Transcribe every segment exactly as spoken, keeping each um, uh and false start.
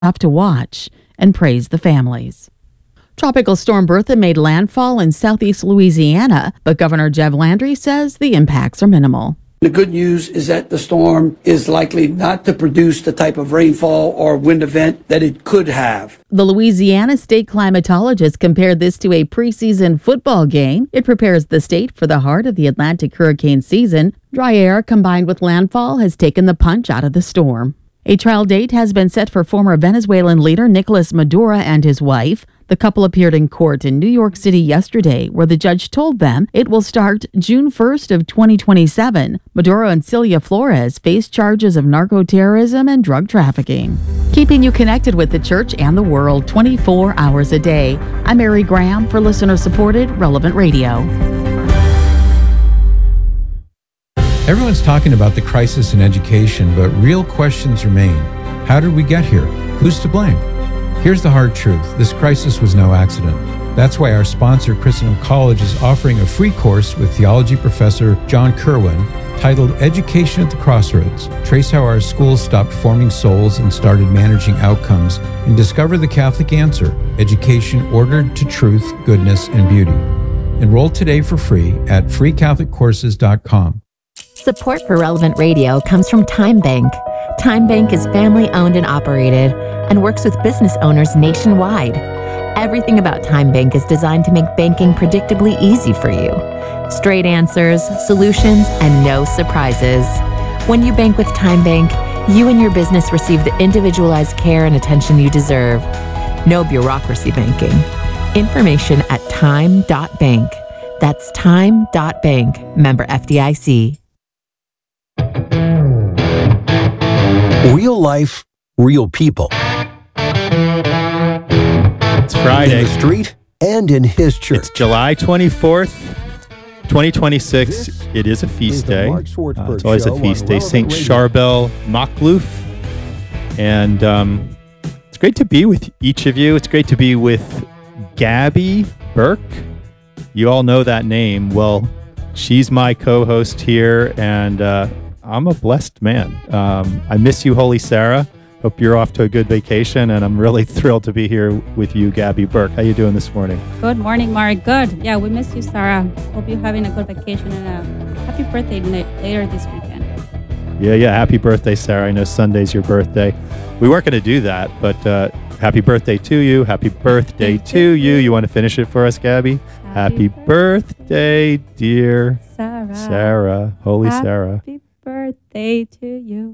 Have to watch and praise the families. Tropical storm Bertha made landfall in southeast Louisiana, but Governor Jeff Landry says the impacts are minimal. The good news is that the storm is likely not to produce the type of rainfall or wind event that it could have. The Louisiana state climatologist compared this to a preseason football game. It prepares the state for the heart of the Atlantic hurricane season. Dry air combined with landfall has taken the punch out of the storm. A trial date has been set for former Venezuelan leader Nicolas Maduro and his wife. The couple appeared in court in New York City yesterday, where the judge told them it will start June first of twenty twenty-seven. Maduro and Celia Flores face charges of narco-terrorism and drug trafficking. Keeping you connected with the church and the world twenty-four hours a day. I'm Mary Graham for listener-supported Relevant Radio. Everyone's talking about the crisis in education, but real questions remain. How did we get here? Who's to blame? Here's the hard truth. This crisis was no accident. That's why our sponsor, Christendom College, is offering a free course with theology professor John Kerwin titled Education at the Crossroads. Trace how our schools stopped forming souls and started managing outcomes, and discover the Catholic answer, education ordered to truth, goodness, and beauty. Enroll today for free at free catholic courses dot com. Support for Relevant Radio comes from Time Bank. Time Bank is family-owned and operated and works with business owners nationwide. Everything about Time Bank is designed to make banking predictably easy for you. Straight answers, solutions, and no surprises. When you bank with Time Bank, you and your business receive the individualized care and attention you deserve. No bureaucracy banking. Information at time dot bank. That's time dot bank. Member F D I C. Real life, real people. It's Friday. In the street and in his church. It's July twenty-fourth, twenty twenty-six. This it is a feast is the day. Mark Uh, Swartzberg it's always a Show feast on day. Relevant Saint Radio. Charbel Maklouf. And um, it's great to be with each of you. It's great to be with Gabby Burke. You all know that name. Well, she's my co-host here, and uh, I'm a blessed man. Um, I miss you, Holy Sarah. Hope you're off to a good vacation, and I'm really thrilled to be here with you, Gabby Burke. How you doing this morning? Good morning, Mark. Good. Yeah, we miss you, Sarah. Hope you're having a good vacation, and a happy birthday la- later this weekend. Yeah, yeah. Happy birthday, Sarah. I know Sunday's your birthday. We weren't going to do that, but uh, happy birthday to you. Happy birthday to you. You want to finish it for us, Gabby? Happy, happy birthday, dear Sarah. Sarah. Holy happy Sarah. Happy birthday to you.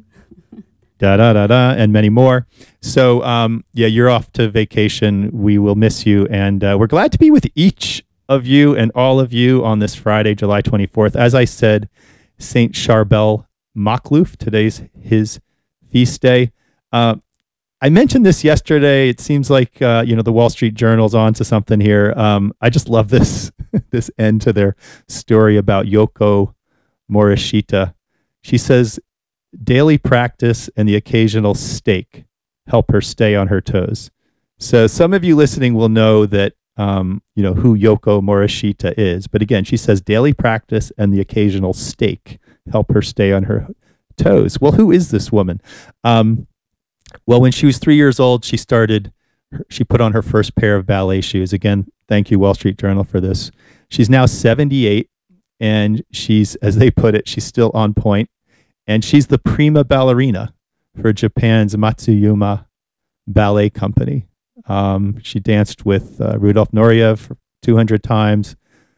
Da da da da, and many more. So, um, yeah, you're off to vacation. We will miss you, and uh, we're glad to be with each of you and all of you on this Friday, July twenty-fourth. As I said, Saint Charbel Maklouf. Today's his feast day. Uh, I mentioned this yesterday. It seems like uh, you know the Wall Street Journal's on to something here. Um, I just love this this end to their story about Yoko Morishita. She says, daily practice and the occasional steak help her stay on her toes. So some of you listening will know that, um, you know, who Yoko Morishita is. But again, she says daily practice and the occasional steak help her stay on her toes. Well, who is this woman? Um, well, when she was three years old, she started, she put on her first pair of ballet shoes. Again, thank you, Wall Street Journal, for this. She's now seventy-eight, and she's, as they put it, she's still on point. And she's the prima ballerina for Japan's Matsuyama Ballet Company. Um, she danced with uh, Rudolf Nureyev two hundred times.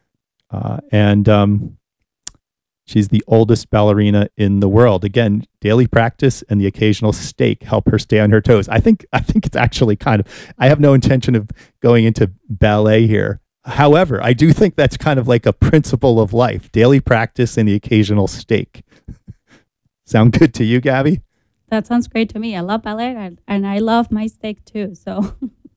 Uh, and um, she's the oldest ballerina in the world. Again, daily practice and the occasional steak help her stay on her toes. I think, I think it's actually kind of, I have no intention of going into ballet here. However, I do think that's kind of like a principle of life, daily practice and the occasional steak. Sound good to you, Gabby? That sounds great to me. I love ballet, and, and I love my steak too. So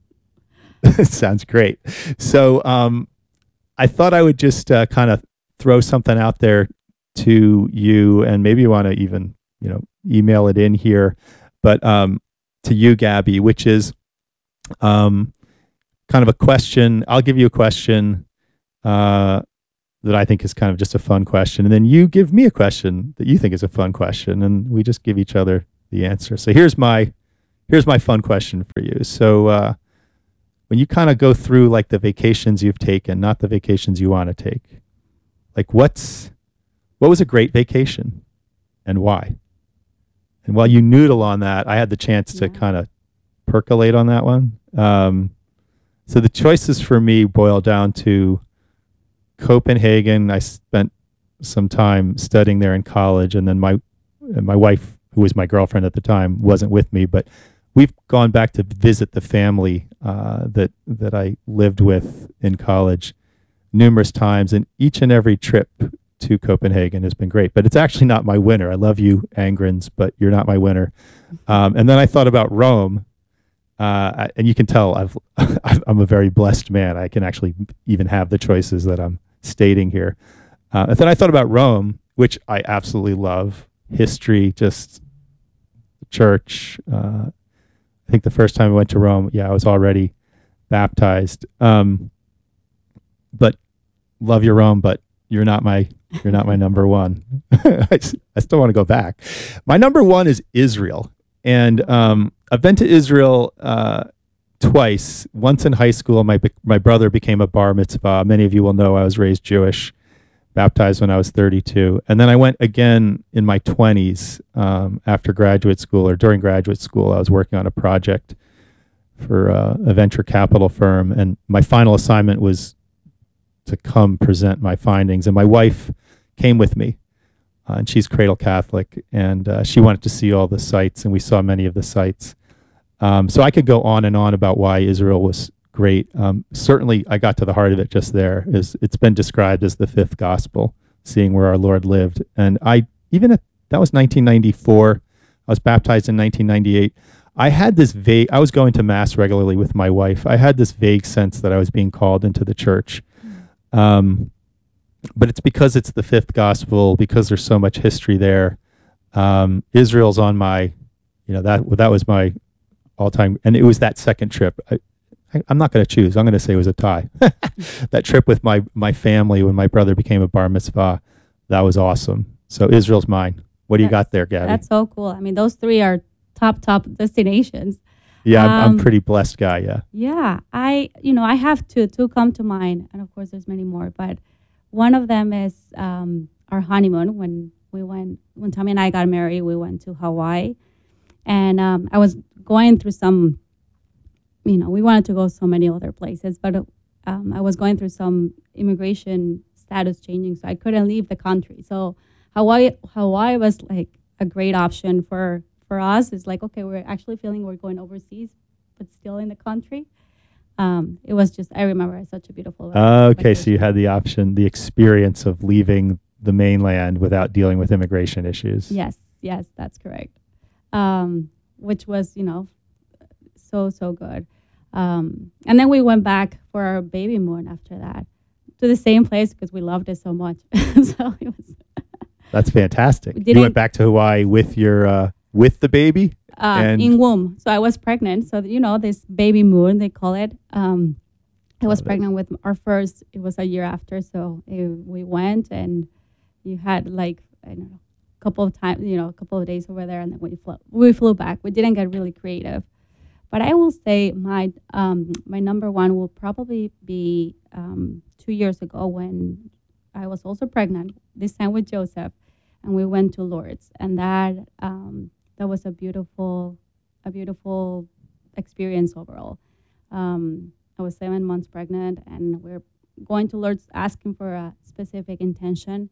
sounds great. So um, I thought I would just uh, kind of throw something out there to you, and maybe you want to even, you know, email it in here, but um, to you, Gabby, which is um, kind of a question. I'll give you a question uh, that I think is kind of just a fun question. And then you give me a question that you think is a fun question, and we just give each other the answer. So here's my here's my fun question for you. So uh, when you kind of go through like the vacations you've taken, not the vacations you want to take, like what's what was a great vacation and why? And while you noodle on that, I had the chance to Yeah. kind of percolate on that one. Um, so the choices for me boil down to Copenhagen. I spent some time studying there in college, and then my and my wife, who was my girlfriend at the time, wasn't with me, but we've gone back to visit the family uh, that that I lived with in college numerous times, and each and every trip to Copenhagen has been great. But it's actually not my winner. I love you, Angrens, but you're not my winner. Um, and then I thought about Rome, uh, and you can tell I've I'm a very blessed man. I can actually even have the choices that I'm stating here. Uh, and then I thought about Rome, which I absolutely love. History, just church. Uh, I think the first time I went to Rome, yeah, I was already baptized. Um, but love your Rome, but you're not my you're not my number one. I, s- I still want to go back. My number one is Israel, and um, I've been to Israel uh, twice. Once in high school, my be- my brother became a bar mitzvah. Many of you will know I was raised Jewish. Baptized when I was thirty-two. And then I went again in my twenties um, after graduate school or during graduate school. I was working on a project for uh, a venture capital firm. And my final assignment was to come present my findings. And my wife came with me. Uh, and she's Cradle Catholic. And uh, she wanted to see all the sites. And we saw many of the sites. Um, so I could go on and on about why Israel was great. Um, certainly, I got to the heart of it just there. Is it's been described as the fifth gospel, seeing where our Lord lived. And I even at, that was nineteen ninety-four. I was baptized in nineteen ninety-eight. I had this vague. I was going to mass regularly with my wife. I had this vague sense that I was being called into the church. Um, but it's because it's the fifth gospel, because there's so much history there. Um, Israel's on my, you know, that that was my all-time, and it was that second trip. I, I, I'm not going to choose. I'm going to say it was a tie. That trip with my my family when my brother became a bar mitzvah, that was awesome. So Israel's mine. What do you That's- got there, Gabby? That's so cool. I mean, those three are top, top destinations. Yeah, I'm, I'm Um, pretty blessed guy. Yeah. Yeah, I, you know, I have two, two come to mind, and of course there's many more, but one of them is um, our honeymoon when we went, when Tommy and I got married, we went to Hawaii, and um, I was going through some, you know, we wanted to go so many other places, but um, I was going through some immigration status changing, so I couldn't leave the country. So Hawaii, Hawaii was like a great option for for us. It's like, okay, we're actually feeling we're going overseas, but still in the country. Um, it was just, I remember it's such a beautiful. vac- Uh, okay, so you vacation. had the option, the experience of leaving the mainland without dealing with immigration issues. Yes, yes, that's correct. Um, which was, you know, so, so good. Um, and then we went back for our baby moon after that to the same place because we loved it so much. So it was That's fantastic. We You didn't- went back to Hawaii with your uh, with the baby. uh, And- in womb. So I was pregnant. So, you know, this baby moon, they call it. Um, I was Love it. pregnant with our first, it was a year after. So it, we went and you had like, I don't know, a couple of times, you know, a couple of days over there. And then we flew, we flew back. We didn't get really creative. But I will say my um, my number one will probably be um, two years ago when I was also pregnant, this time with Joseph, and we went to Lourdes. And that um, that was a beautiful, a beautiful experience overall. Um, I was seven months pregnant, and we're going to Lourdes asking for a specific intention,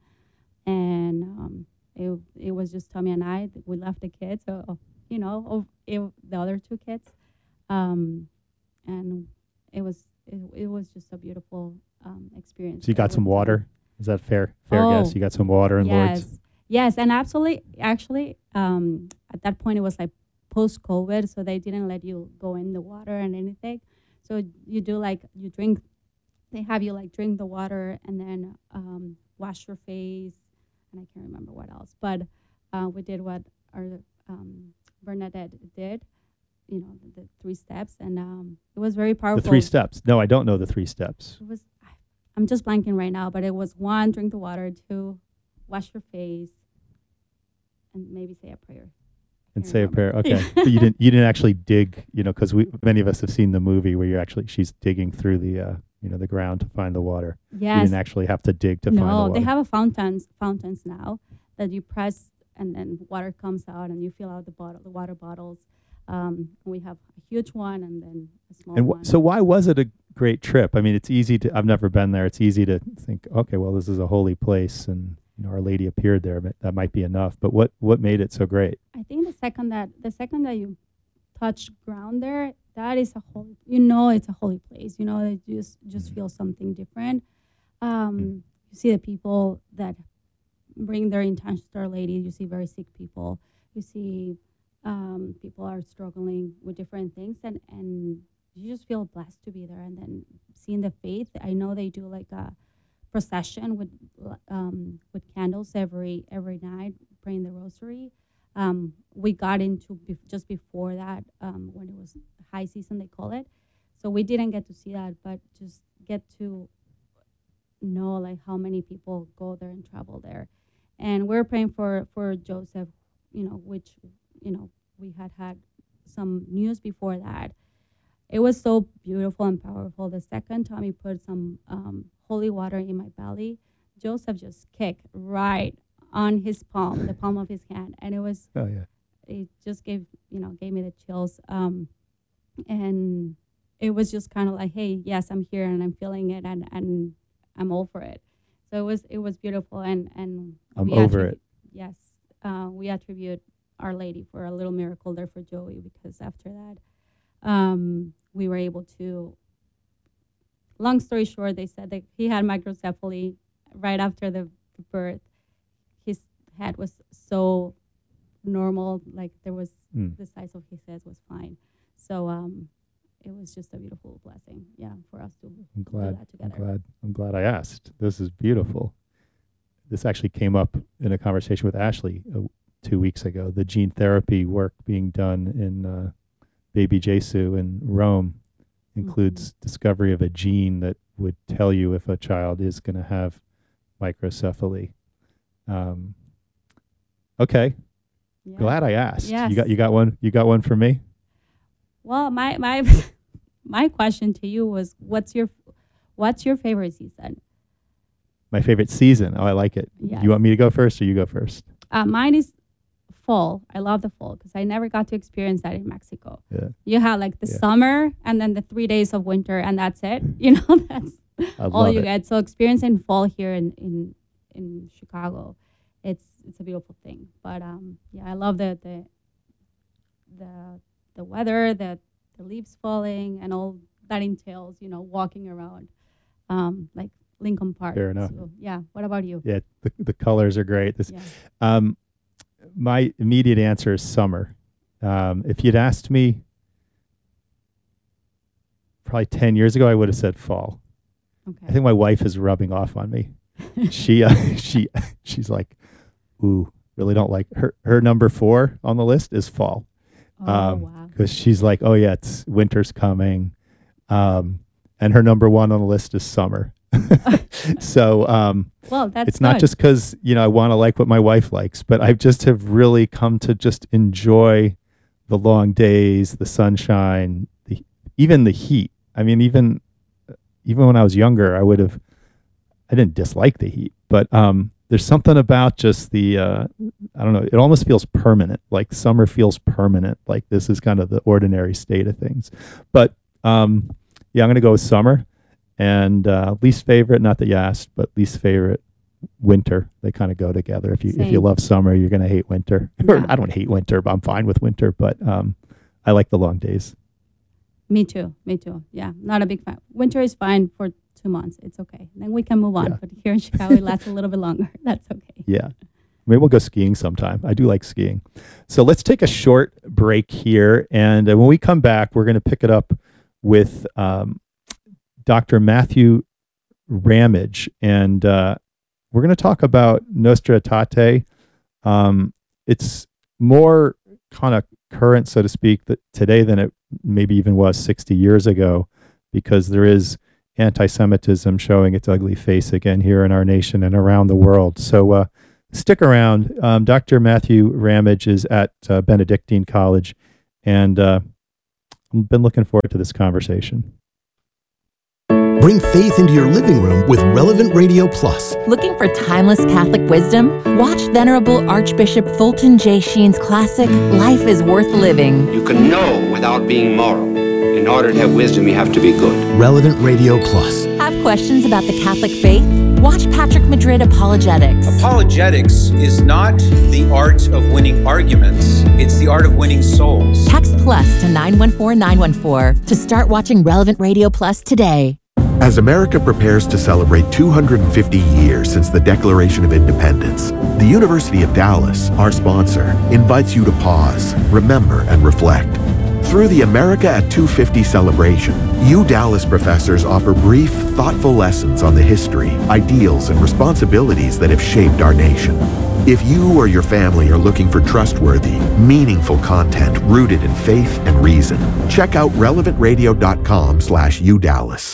and um, it it was just Tommy and I. We left the kids, so you know, of it, the other two kids, um, and it was it, it was just a beautiful um, experience. So you that I got some wouldn't water. Is that fair? Fair Oh, guess. You got some water in yes. Lourdes. Yes, and absolutely, actually, um, at that point it was like post-COVID, so they didn't let you go in the water and anything. So you do like you drink, they have you like drink the water and then um, wash your face, and I can't remember what else. But uh, we did what our um, Bernadette did, you know, the, the three steps, and um, it was very powerful. The three steps. No, I don't know the three steps. It was, I'm just blanking right now, but it was one, drink the water, two, wash your face, and maybe say a prayer. And can't say a remember. prayer. Okay, but you didn't. You didn't actually dig. You know, because we many of us have seen the movie where you're actually she's digging through the uh, you know the ground to find the water. You Yes. didn't actually have to dig to find the No, water. they have a fountains fountains now that you press and then water comes out and you fill out the bottle the water bottles. Um, we have a huge one and then a small And one. wh- so, why was it a great trip? I mean, it's easy to. I've never been there. It's easy to think, okay, well, this is a holy place, and you know, Our Lady appeared there. But that might be enough. But what what made it so great? I think the second that the second that you touch ground there, that is a holy. You know, it's a holy place. You know, it just just feel something different. Um, you see the people that bring their intentions to Our Lady. You see very sick people. You see um, people are struggling with different things, and and you just feel blessed to be there. And then seeing the faith, I know they do like a procession with um, with candles every every night, praying the rosary. Um, we got into bef- just before that um, when it was high season, they call it. So we didn't get to see that, but just get to know like how many people go there and travel there. And we're praying for for Joseph, you know, which you know we had had some news before that. It was so beautiful and powerful. The second time he put some um, holy water in my belly, Joseph just kicked right on his palm, the palm of his hand, and it was Oh yeah. it just gave you know gave me the chills. Um, and it was just kind of like, hey, yes, I'm here and I'm feeling it, and, and I'm all for it. So it was it was beautiful, and and I'm we over attribute- it. Yes, uh, we attribute Our Lady for a little miracle there for Joey, because after that, um, we were able to. Long story short, they said that he had microcephaly right after the birth. His head was so normal, like there was Mm. the size of his head was fine. So um, it was just a beautiful blessing, yeah, for us to I'm do glad. that I'm together. glad. I'm glad I asked. This is beautiful. This actually came up in a conversation with Ashley uh, two weeks ago. The gene therapy work being done in uh, Baby Jesu in Rome includes discovery of a gene that would tell you if a child is going to have microcephaly. Um, okay, Yeah. glad I asked. Yes. You got you got one. You got one for me. Well, my my my question to you was, what's your what's your favorite season? My favorite season. Oh, I like it. Yes. You want me to go first, or you go first? Uh, mine is fall. I love the fall because I never got to experience that in Mexico. Yeah. You have like the Yeah. summer and then the three days of winter, and that's it. You know, that's I all love you it. get. So experiencing fall here in, in in Chicago, it's it's a beautiful thing. But um, yeah, I love the the the the weather, the the leaves falling, and all that entails. You know, walking around, um, like Lincoln Park. Fair enough. So, yeah. What about you? Yeah, the the colors are great. This, Yeah. um, my immediate answer is summer. Um, if you'd asked me probably ten years ago, I would have said fall. Okay. I think my wife is rubbing off on me. she uh, she she's like, ooh, really don't like her. Her number four on the list is fall. oh um, wow. Because she's like, oh yeah, it's winter's coming, um, and her number one on the list is summer. so um, Well, that's it's not good. just because you know I want to like what my wife likes, but I just have really come to just enjoy the long days, the sunshine, the even the heat. I mean, even even when I was younger, I would have I didn't dislike the heat, but um, there's something about just the uh, I don't know. It almost feels permanent. Like summer feels permanent. Like this is kind of the ordinary state of things. But um, yeah, I'm gonna go with summer. And uh, least favorite, not that you asked, but least favorite, winter. They kind of go together. If you if you Same. love summer, you're gonna hate winter. Or Yeah. I don't hate winter, but I'm fine with winter. But um, I like the long days. Me too. Me too. Yeah, not a big fan. Winter is fine for two months. It's okay. Then we can move on. Yeah. But here in Chicago, it lasts a little bit longer. That's okay. Yeah. Maybe we'll go skiing sometime. I do like skiing. So let's take a short break here. And uh, when we come back, we're going to pick it up with um, Doctor Matthew Ramage. And uh, we're going to talk about Nostra Aetate. Um, it's more kind of current, so to speak, that today than it maybe even was sixty years ago, because there is anti-Semitism showing its ugly face again here in our nation and around the world. So uh, stick around. Um, Doctor Matthew Ramage is at uh, Benedictine College, and uh, I've been looking forward to this conversation. Bring faith into your living room with Relevant Radio Plus. Looking for timeless Catholic wisdom? Watch Venerable Archbishop Fulton J. Sheen's classic, Life is Worth Living. You can know without being moral. In order to have wisdom, you have to be good. Relevant Radio Plus. Have questions about the Catholic faith? Watch Patrick Madrid Apologetics. Apologetics is not the art of winning arguments, it's the art of winning souls. Text plus to nine one four nine one four to start watching Relevant Radio Plus today. As America prepares to celebrate two hundred fifty years since the Declaration of Independence, the University of Dallas, our sponsor, invites you to pause, remember, and reflect. Through the America at two fifty celebration, U Dallas professors offer brief, thoughtful lessons on the history, ideals, and responsibilities that have shaped our nation. If you or your family are looking for trustworthy, meaningful content rooted in faith and reason, check out relevant radio dot com slash U Dallas.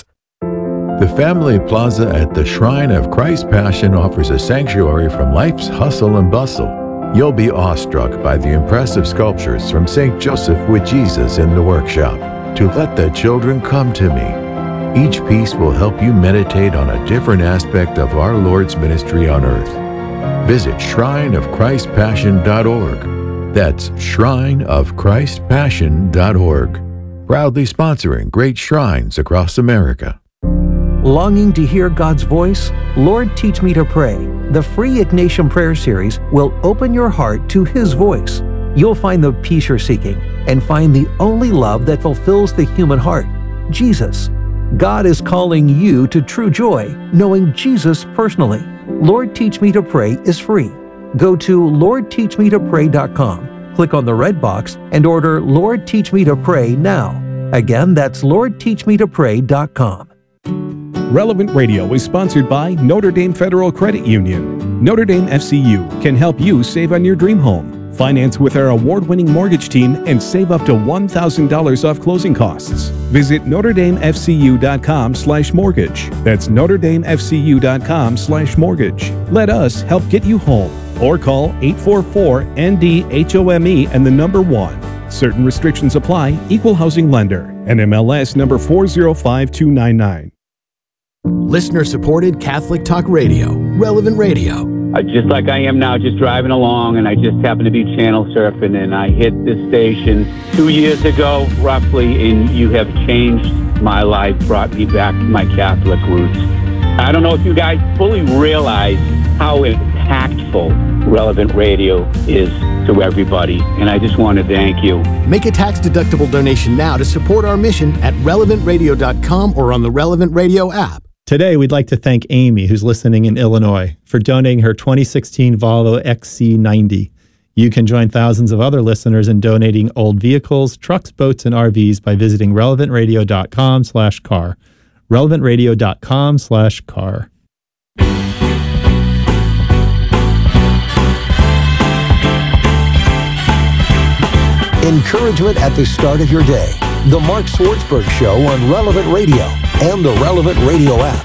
The Family Plaza at the Shrine of Christ's Passion offers a sanctuary from life's hustle and bustle. You'll be awestruck by the impressive sculptures from Saint Joseph with Jesus in the workshop. To let the children come to me. Each piece will help you meditate on a different aspect of our Lord's ministry on earth. Visit shrine of christ passion dot org. That's shrine of christ passion dot org. Proudly sponsoring great shrines across America. Longing to hear God's voice? Lord, Teach Me to Pray. The free Ignatian Prayer Series will open your heart to His voice. You'll find the peace you're seeking and find the only love that fulfills the human heart, Jesus. God is calling you to true joy, knowing Jesus personally. Lord, Teach Me to Pray is free. Go to lord teach me to pray dot com, click on the red box, and order Lord, Teach Me to Pray now. Again, that's lord teach me to pray dot com. Relevant Radio is sponsored by Notre Dame Federal Credit Union. Notre Dame F C U can help you save on your dream home. Finance with our award-winning mortgage team and save up to one thousand dollars off closing costs. Visit notre dame f c u dot com slash mortgage. That's notre dame f c u dot com slash mortgage. Let us help get you home. Or call eight four four N D H O M E and the number one. Certain restrictions apply. Equal housing lender. N M L S number four zero five two nine nine. Listener-supported Catholic Talk Radio, Relevant Radio. Uh, just like I am now, just driving along, and I just happened to be channel surfing, and I hit this station two years ago, roughly, and you have changed my life, brought me back to my Catholic roots. I don't know if you guys fully realize how impactful Relevant Radio is to everybody, and I just want to thank you. Make a tax-deductible donation now to support our mission at relevant radio dot com or on the Relevant Radio app. Today, we'd like to thank Amy, who's listening in Illinois, for donating her twenty sixteen Volvo X C ninety. You can join thousands of other listeners in donating old vehicles, trucks, boats, and R Vs by visiting relevant radio dot com slash car. relevant radio dot com slash car. Encouragement at the start of your day. The Mark Swartzberg Show on Relevant Radio and the Relevant Radio app.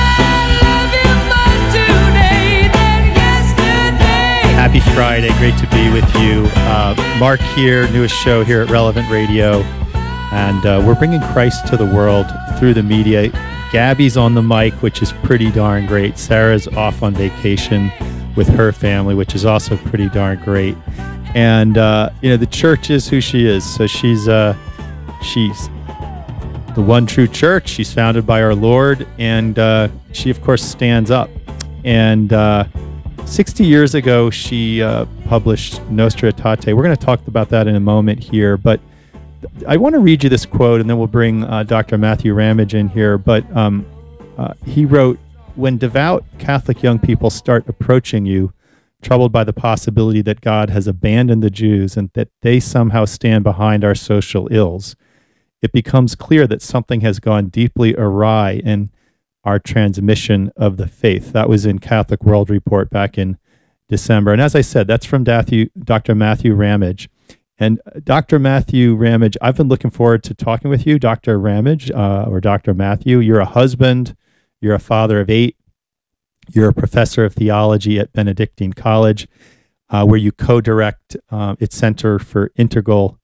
Happy Friday. Great to be with you. Uh, Mark here, newest show here at Relevant Radio. And uh, we're bringing Christ to the world through the media. Gabby's on the mic, which is pretty darn great. Sarah's off on vacation with her family, which is also pretty darn great. And, uh, you know, the church is who she is. So she's uh, she's the one true church. She's founded by our Lord. And uh, she, of course, stands up. And uh, sixty years ago, she uh, published Nostra Aetate. We're going to talk about that in a moment here. But I want to read you this quote, and then we'll bring uh, Doctor Matthew Ramage in here. But um, uh, he wrote, "When devout Catholic young people start approaching you, troubled by the possibility that God has abandoned the Jews and that they somehow stand behind our social ills, it becomes clear that something has gone deeply awry in our transmission of the faith." That was in Catholic World Report back in December. And as I said, that's from Doctor Matthew Ramage. And Doctor Matthew Ramage, I've been looking forward to talking with you, Doctor Ramage, uh, or Doctor Matthew. You're a husband. You're a father of eight. You're a professor of theology at Benedictine College, uh, where you co-direct uh, its Center for Integral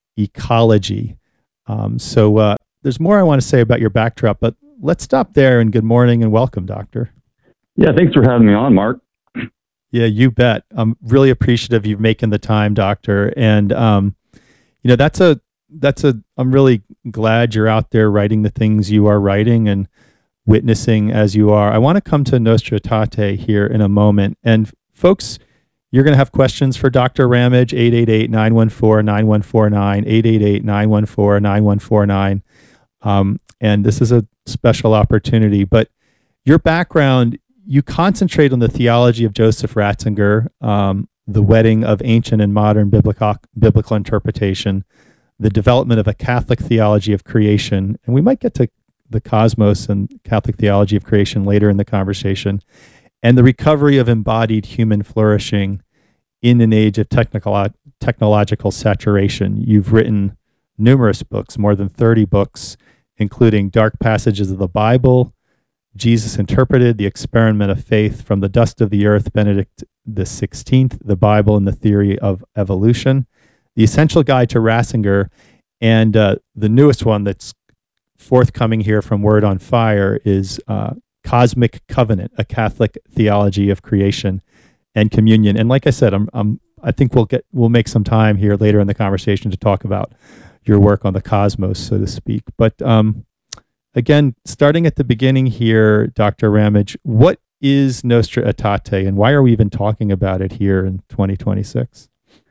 Ecology. Um, so uh, there's more I want to say about your backdrop, but let's stop there. And good morning and welcome, Doctor. Yeah, thanks for having me on, Mark. Yeah, you bet. I'm really appreciative of you making the time, Doctor. And um, you know, that's a that's a. I'm really glad you're out there writing the things you are writing and witnessing as you are. I want to come to Nostra Aetate here in a moment. And folks, you're going to have questions for Doctor Ramage, eight eight eight, nine one four, nine one four nine, eight eight eight, nine one four, nine one four nine. Um, and this is a special opportunity. But your background, you concentrate on the theology of Joseph Ratzinger, um, the wedding of ancient and modern biblical, biblical interpretation, the development of a Catholic theology of creation. And we might get to the cosmos and Catholic theology of creation later in the conversation, and the recovery of embodied human flourishing in an age of technical, technological saturation. You've written numerous books, more than thirty books, including Dark Passages of the Bible, Jesus Interpreted, The Experiment of Faith, From the Dust of the Earth, Benedict the sixteenth, The Bible and the Theory of Evolution, The Essential Guide to Ratzinger, and uh, the newest one that's forthcoming here from Word on Fire is uh, Cosmic Covenant, a Catholic Theology of Creation and Communion. And like I said, I'm, I'm, I think we'll get we'll make some time here later in the conversation to talk about your work on the cosmos, so to speak. But um, again, starting at the beginning here, Doctor Ramage, what is Nostra Aetate, and why are we even talking about it here in twenty twenty-six?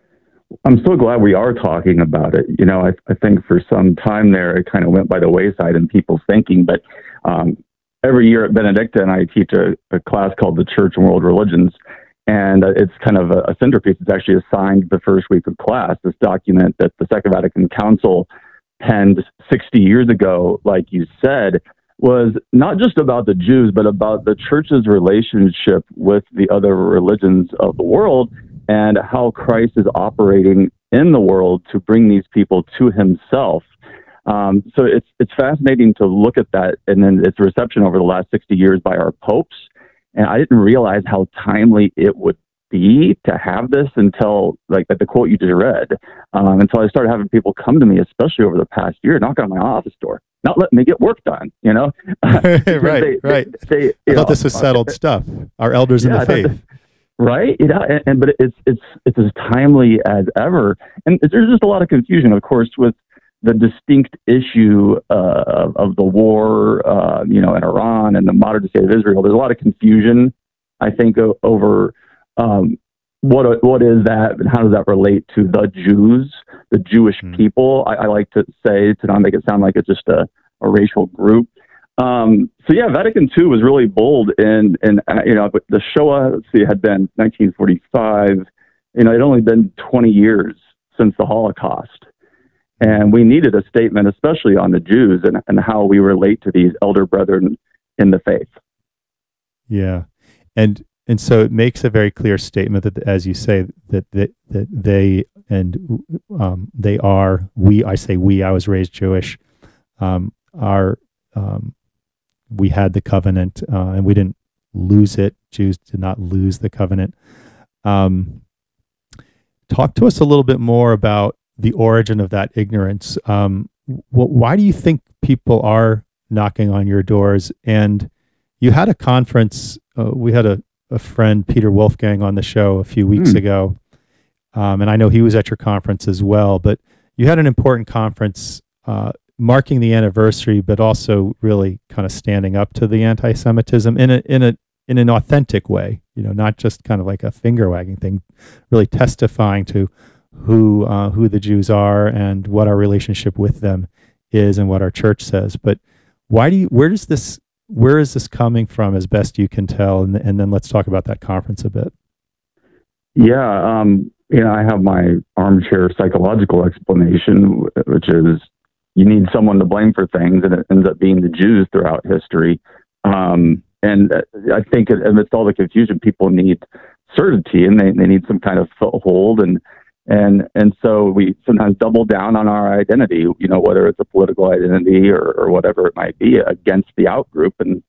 I'm so glad we are talking about it. You know, I, I think for some time there, it kind of went by the wayside in people's thinking. But um, every year at Benedictine, I teach a, a class called The Church and World Religions. And uh, it's kind of a, a centerpiece. It's actually assigned the first week of class, this document that the Second Vatican Council penned sixty years ago, like you said, was not just about the Jews, but about the church's relationship with the other religions of the world, and how Christ is operating in the world to bring these people to himself. Um, so it's it's fascinating to look at that, and then its reception over the last sixty years by our popes. And I didn't realize how timely it would be to have this until, like, the quote you just read, um, until I started having people come to me, especially over the past year, knock on my office door, not letting me get work done, you know? right, they, right. They, they, I thought know, this was settled uh, stuff. Our elders yeah, in the faith. Right, you know, and, and but it's it's it's as timely as ever, and there's just a lot of confusion, of course, with the distinct issue uh, of, of the war, uh, you know, in Iran and the modern state of Israel. There's a lot of confusion, I think, o- over um, what what is that and how does that relate to the Jews, the Jewish mm. people. I, I like to say, to not make it sound like it's just a, a racial group. Um, so yeah, Vatican Two was really bold in, in uh, you know, the Shoah, let's see, had been nineteen forty-five. You know, it had only been twenty years since the Holocaust. And we needed a statement, especially on the Jews and, and how we relate to these elder brethren in the faith. Yeah. And and so it makes a very clear statement that, as you say, that that, that they and um, they are, we, I say we, I was raised Jewish, um, are, um, we had the covenant uh, and we didn't lose it. Jews did not lose the covenant. Um, talk to us a little bit more about the origin of that ignorance. Um, wh- why do you think people are knocking on your doors? And you had a conference, uh, we had a, a friend, Peter Wolfgang, on the show a few weeks mm. ago. Um, and I know he was at your conference as well, but you had an important conference uh, marking the anniversary, but also really kind of standing up to the anti-Semitism in a, in a, in an authentic way, you know, not just kind of like a finger wagging thing, really testifying to who uh, who the Jews are and what our relationship with them is and what our church says. But why do you, where does this, where is this coming from as best you can tell? And, and then let's talk about that conference a bit. Yeah, um, you know, I have my armchair psychological explanation, which is you need someone to blame for things, and it ends up being the Jews throughout history. Um, and I think amidst all the confusion, people need certainty, and they, they need some kind of foothold, and And and so we sometimes double down on our identity, you know, whether it's a political identity or, or whatever it might be, against the out group. And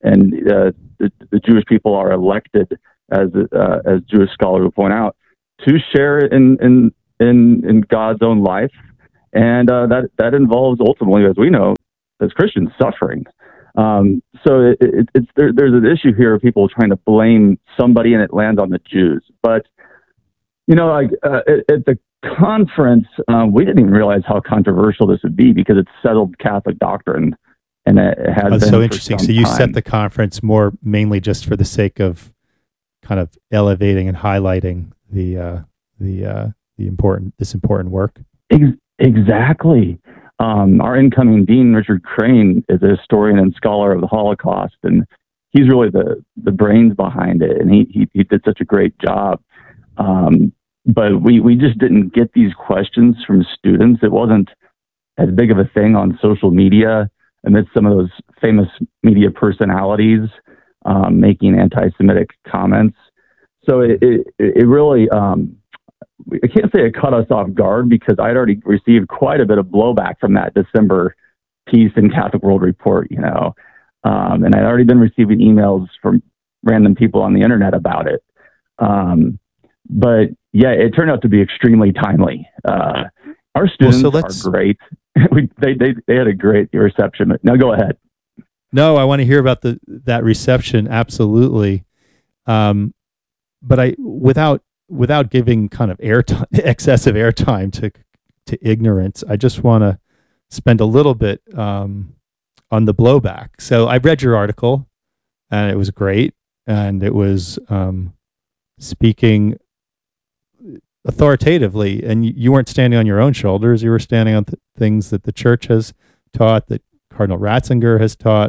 and uh, the, the Jewish people are elected, as uh, as Jewish scholars will point out, to share in in in, in God's own life, and uh, that that involves ultimately, as we know, as Christians, suffering. Um, so it, it, it's there, there's an issue here of people trying to blame somebody, and it lands on the Jews. But you know, like uh, at, at the conference, um, we didn't even realize how controversial this would be because it's settled Catholic doctrine, and it has That's been so for interesting. some So you time. set the conference more mainly just for the sake of kind of elevating and highlighting the uh, the uh, the important this important work. Ex- exactly. Um, our incoming dean, Richard Crane, is a historian and scholar of the Holocaust, and he's really the the brains behind it, and he he, he did such a great job. Um, but we we just didn't get these questions from students. It wasn't as big of a thing on social media amidst some of those famous media personalities um, making anti-Semitic comments. So it it, it really. Um, I can't say it caught us off guard because I'd already received quite a bit of blowback from that December piece in Catholic World Report, you know, um, and I'd already been receiving emails from random people on the internet about it. Um, but yeah, it turned out to be extremely timely. Uh, our students well, so are great. we, they, they, they had a great reception. Now go ahead. No, I want to hear about the that reception. Absolutely. Um, but I, without, without giving kind of air time, excessive airtime to to ignorance, I just want to spend a little bit um, on the blowback. So I read your article, and it was great, and it was um, speaking authoritatively, and you, you weren't standing on your own shoulders. You were standing on th- things that the church has taught, that Cardinal Ratzinger has taught.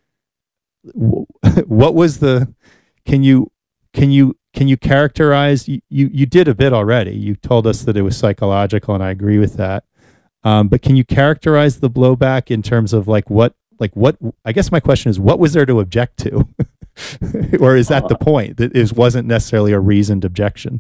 What was the? Can you can you Can you characterize, you, you, you did a bit already. You told us that it was psychological, and I agree with that. Um, but can you characterize the blowback in terms of like what, like what, I guess my question is, what was there to object to? Or is that uh, the point, that it wasn't necessarily a reasoned objection?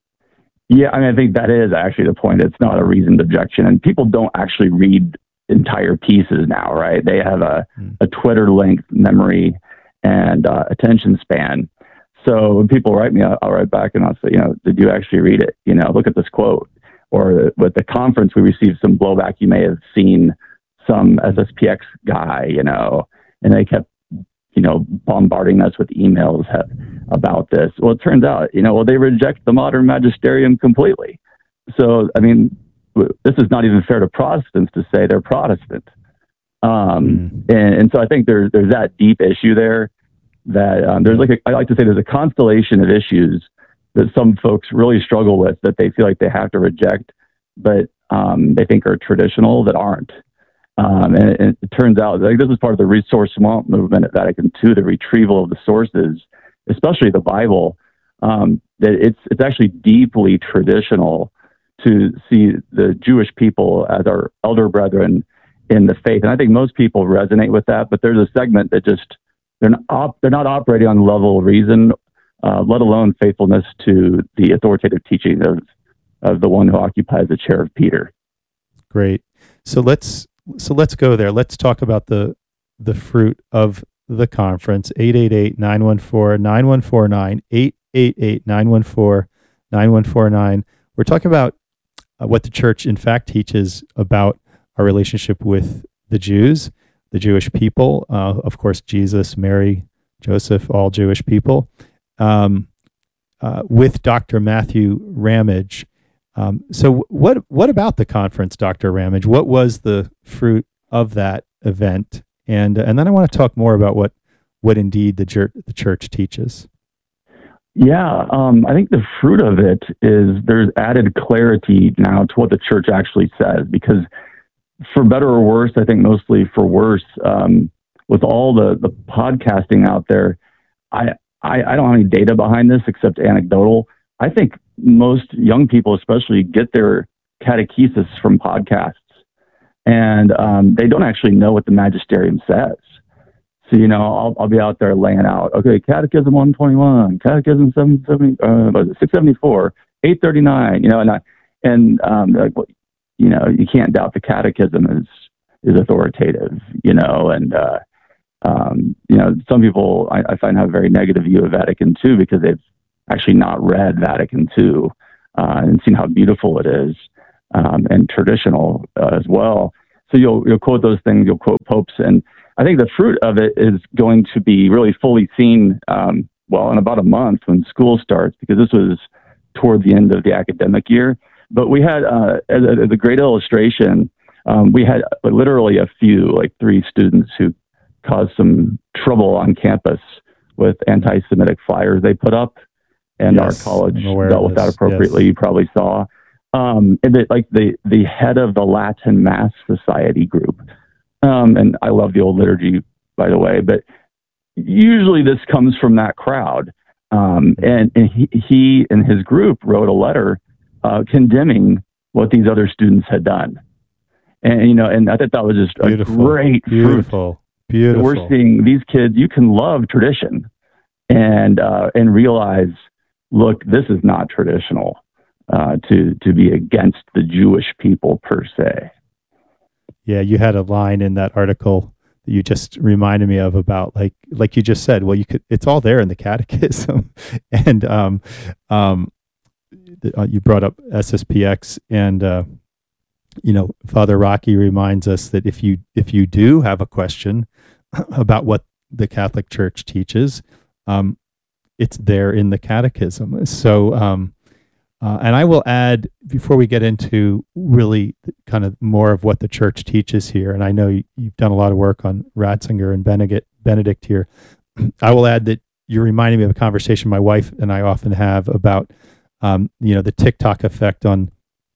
Yeah, I mean, I think that is actually the point. It's not a reasoned objection. And people don't actually read entire pieces now, right? They have a, mm. a Twitter length memory and uh, attention span. So when people write me, I'll, I'll write back and I'll say, you know, did you actually read it? You know, look at this quote. Or with the conference, we received some blowback. You may have seen some S S P X guy, you know, and they kept, you know, bombarding us with emails have, about this. Well, it turns out, you know, well, they reject the modern magisterium completely. So, I mean, this is not even fair to Protestants to say they're Protestant. Um, mm. and, and so I think there's there's that deep issue there. That um, there's like a, I like to say there's a constellation of issues that some folks really struggle with that they feel like they have to reject, but um, they think are traditional that aren't. Um, and, it, and it turns out like this is part of the resource swamp movement at Vatican two, the retrieval of the sources, especially the Bible. Um, that it's it's actually deeply traditional to see the Jewish people as our elder brethren in the faith, and I think most people resonate with that. But there's a segment that just They're not, op- they're not operating on the level of reason, uh, let alone faithfulness to the authoritative teaching of, of the one who occupies the chair of Peter. Great. So let's so let's go there. Let's talk about the the fruit of the conference. eight eight eight, nine one four, nine one four nine, eight eight eight, nine one four, nine one four nine. We're talking about uh, what the church, in fact, teaches about our relationship with the Jews, the Jewish people, uh, of course, Jesus, Mary, Joseph, all Jewish people, um, uh, with Doctor Matthew Ramage. Um, so what what about the conference, Doctor Ramage? What was the fruit of that event? And and then I want to talk more about what what indeed the church, the church teaches. Yeah, um, I think the fruit of it is there's added clarity now to what the church actually says, because for better or worse, I think mostly for worse, um, with all the, the podcasting out there, I, I, I don't have any data behind this except anecdotal. I think most young people especially get their catechesis from podcasts, and um, they don't actually know what the magisterium says. So, you know, I'll, I'll be out there laying out, okay, Catechism one twenty-one, Catechism seven seventy, uh, six seventy-four, eight thirty-nine, you know, and I, and um, like, well, you know, you can't doubt the Catechism is is authoritative, you know, and uh, um, you know, some people I, I find have a very negative view of Vatican two because they've actually not read Vatican two uh, and seen how beautiful it is um, and traditional uh, as well. So you'll you'll quote those things, you'll quote popes, and I think the fruit of it is going to be really fully seen, um, well, in about a month when school starts, because this was toward the end of the academic year. But we had, uh, as, a, as a great illustration, um, we had literally a few, like three students who caused some trouble on campus with anti-Semitic flyers they put up, and Yes, our college I'm aware dealt of with that this, appropriately. yes. You probably saw. Um, and the, like the, the head of the Latin Mass Society group, Um, and I love the old liturgy, by the way, but usually this comes from that crowd. Um, and, and he, he and his group wrote a letter uh, condemning what these other students had done. And, you know, and I thought that was just Beautiful. a great Beautiful. fruit. Beautiful. We're seeing these kids, you can love tradition and, uh, and realize, look, this is not traditional uh, to, to be against the Jewish people per se. Yeah, you had a line in that article that you just reminded me of about like like you just said. Well, you could. It's all there in the catechism, and um, um, the, uh, you brought up S S P X, and uh, you know, Father Rocky reminds us that if you if you do have a question about what the Catholic Church teaches, um, it's there in the catechism. So. Um, Uh, and I will add, before we get into really kind of more of what the church teaches here, and I know you, you've done a lot of work on Ratzinger and Benedict, Benedict here, I will add that you're reminding me of a conversation my wife and I often have about, um, you know, the TikTok effect on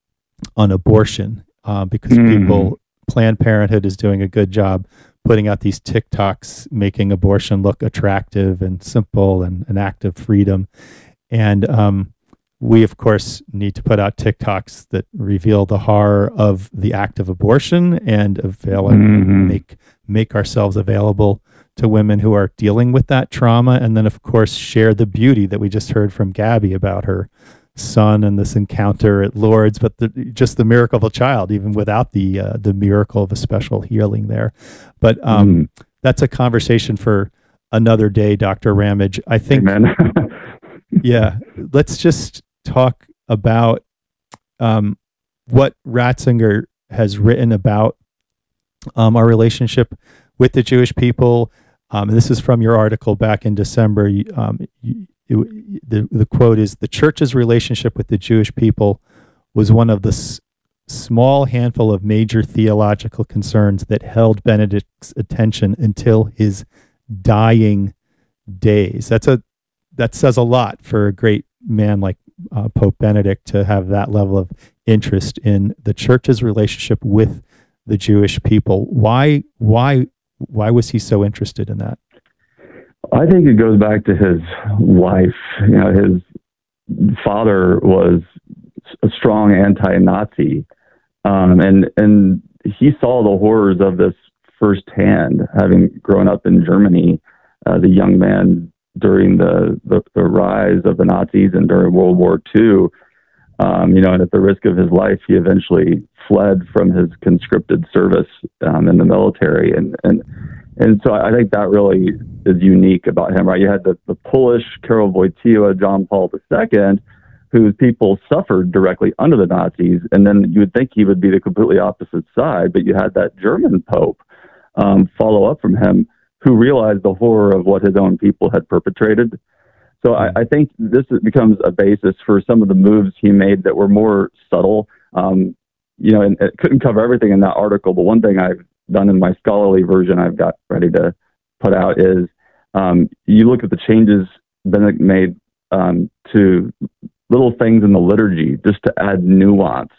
on abortion, uh, because mm. people, Planned Parenthood is doing a good job putting out these TikToks, making abortion look attractive and simple and an act of freedom. And, um, we, of course, need to put out TikToks that reveal the horror of the act of abortion and avail- mm-hmm. make make ourselves available to women who are dealing with that trauma. And then, of course, share the beauty that we just heard from Gabby about her son and this encounter at Lourdes, but the, just the miracle of a child, even without the uh, the miracle of a special healing there. But um, mm. that's a conversation for another day, Doctor Ramage. I think, yeah, let's just talk about um, what Ratzinger has written about um, our relationship with the Jewish people. Um, and this is from your article back in December. You, um, you, it, the, the quote is, "The church's relationship with the Jewish people was one of the s- small handful of major theological concerns that held Benedict's attention until his dying days." That's a that says a lot for a great man like uh, Pope Benedict to have that level of interest in the church's relationship with the Jewish people. Why, why, why was he so interested in that? I think it goes back to his life. You know, his father was a strong anti-Nazi, um, and and he saw the horrors of this firsthand, having grown up in Germany, uh, the young man during the, the, the rise of the Nazis and during World War Two, um, you know, and at the risk of his life, he eventually fled from his conscripted service um, in the military. And, and, and so I think that really is unique about him, right? You had the, the Polish Karol Wojtyła, John Paul the Second, whose people suffered directly under the Nazis. And then you would think he would be the completely opposite side, but you had that German Pope um, follow up from him, who realized the horror of what his own people had perpetrated. So I, I think this becomes a basis for some of the moves he made that were more subtle. Um, you know, and it couldn't cover everything in that article, but one thing I've done in my scholarly version I've got ready to put out is um, you look at the changes Benedict made um, to little things in the liturgy just to add nuance.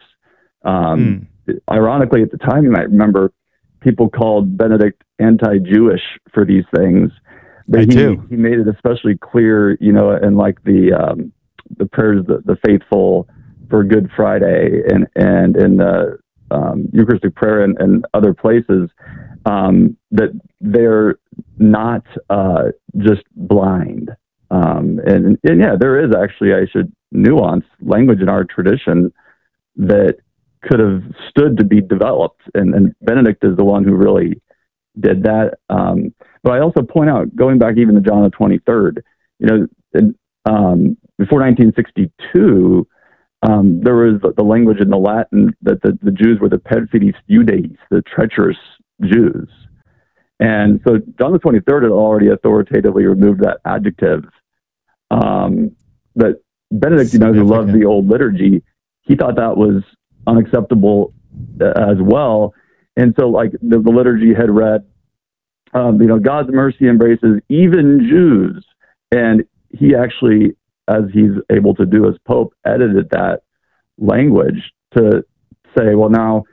Um, mm. Ironically, at the time, you might remember, people called Benedict anti-Jewish for these things, but I he, do. he made it especially clear, you know, in like the um, the prayers, the, the faithful for Good Friday, and and in the um, Eucharistic prayer and, and other places, um, that they're not uh, just blind. Um, and, and yeah, there is actually, I should nuance language in our tradition that could have stood to be developed. And, and Benedict is the one who really did that. Um, but I also point out, going back even to John the twenty-third, you know, in, um, before nineteen sixty-two, um, there was the, the language in the Latin that the, the Jews were the perfides Judaeis, the treacherous Jews. And so John the twenty-third had already authoritatively removed that adjective. Um, but Benedict, you know, who loved the old liturgy, he thought that was unacceptable as well. And so, like, the, the liturgy had read, um, you know, God's mercy embraces even Jews. And he actually, as he's able to do as Pope, edited that language to say, well, now,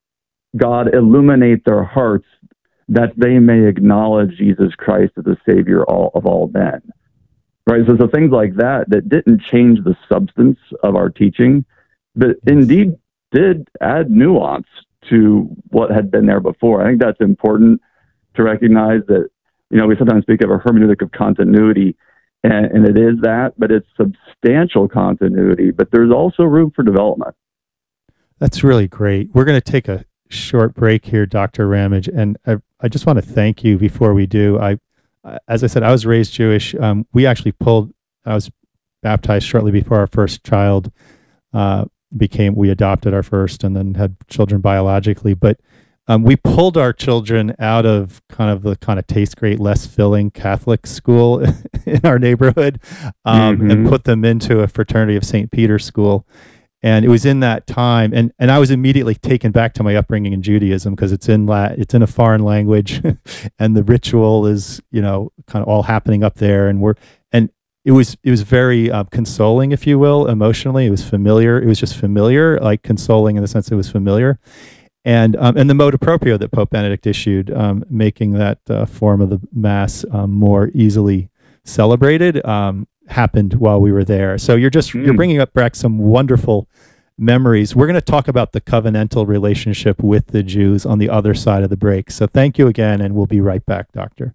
God, illuminate their hearts that they may acknowledge Jesus Christ as the Savior all, of all men. Right? So, so things like that, that didn't change the substance of our teaching, but indeed did add nuance to what had been there before. I think that's important to recognize that, you know, we sometimes speak of a hermeneutic of continuity, and, and it is that, but it's substantial continuity, but there's also room for development. That's really great. We're going to take a short break here, Doctor Ramage, and I, I just want to thank you before we do. I, as I said, I was raised Jewish. Um, we actually pulled, I was baptized shortly before our first child uh, became, we adopted our first and then had children biologically, but um, we pulled our children out of kind of the kind of taste great, less filling Catholic school in our neighborhood um, mm-hmm. and put them into a fraternity of Saint Peter's school. And it was in that time, and, and I was immediately taken back to my upbringing in Judaism, because it's in Latin, it's in a foreign language, and the ritual is, you know, kind of all happening up there, and we're and it was it was very uh, consoling, if you will, emotionally. It was familiar. It was just familiar, like consoling in the sense it was familiar, and um, and the motu proprio that Pope Benedict issued, um, making that uh, form of the Mass um, more easily celebrated. Um, happened while we were there. So you're just mm. you're bringing up back some wonderful memories. We're going to talk about the covenantal relationship with the Jews on the other side of the break. So thank you again, and we'll be right back, Doctor.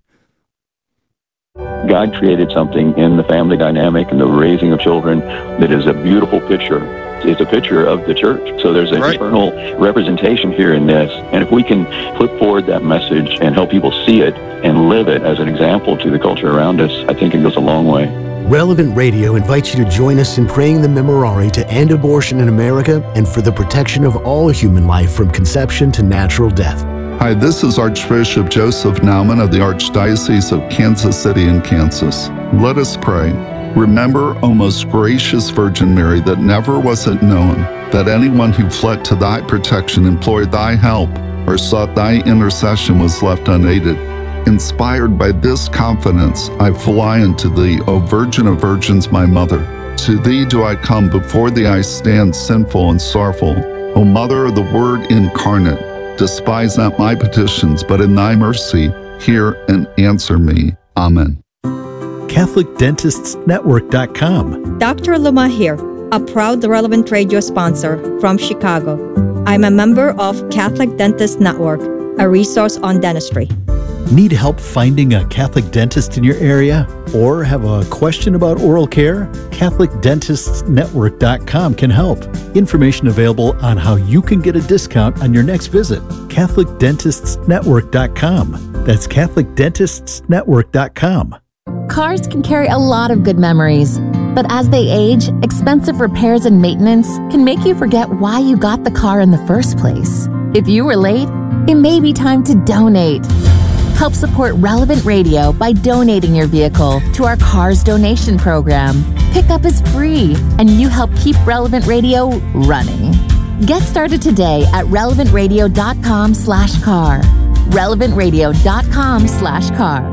God created something in the family dynamic and the raising of children that is a beautiful picture. It's a picture of the church. So there's an right. eternal representation here in this. And if we can put forward that message and help people see it and live it as an example to the culture around us, I think it goes a long way. Relevant Radio invites you to join us in praying the Memorare to end abortion in America and for the protection of all human life from conception to natural death. Hi, this is Archbishop Joseph Naumann of the Archdiocese of Kansas City in Kansas. Let us pray. Remember, O most gracious Virgin Mary, that never was it known that anyone who fled to thy protection, implored thy help, or sought thy intercession was left unaided. Inspired by this confidence, I fly unto thee, O Virgin of Virgins, my Mother. To thee do I come, before thee I stand sinful and sorrowful. O Mother of the Word incarnate, despise not my petitions, but in thy mercy hear and answer me. Amen. Catholic Dentists Network dot com. Doctor Luma here, a proud Relevant Radio sponsor from Chicago. I'm a member of Catholic Dentists Network, a resource on dentistry. Need help finding a Catholic dentist in your area? Or have a question about oral care? Catholic Dentists Network dot com can help. Information available on how you can get a discount on your next visit. Catholic Dentists Network dot com. That's Catholic Dentists Network dot com. Cars can carry a lot of good memories, but as they age, expensive repairs and maintenance can make you forget why you got the car in the first place. If you were late, it may be time to donate. Help support Relevant Radio by donating your vehicle to our Cars Donation Program. Pickup is free, and you help keep Relevant Radio running. Get started today at relevant radio dot com slash car. relevant radio dot com slash car.